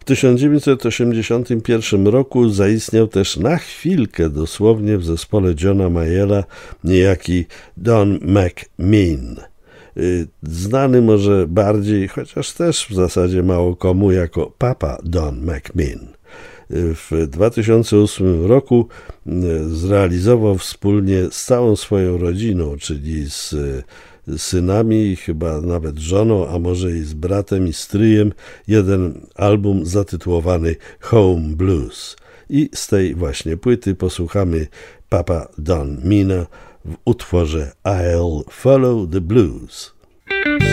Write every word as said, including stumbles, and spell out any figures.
tysiąc dziewięćset osiemdziesiątym pierwszym roku zaistniał też na chwilkę dosłownie w zespole Johna Mayalla niejaki Don McMean. Znany może bardziej, chociaż też w zasadzie mało komu, jako Papa Don McMean. W dwa tysiące ósmym roku zrealizował wspólnie z całą swoją rodziną, czyli z synami, chyba nawet żoną, a może i z bratem i stryjem, jeden album zatytułowany Home Blues. I z tej właśnie płyty posłuchamy Papa Don Mina w utworze I'll Follow the Blues.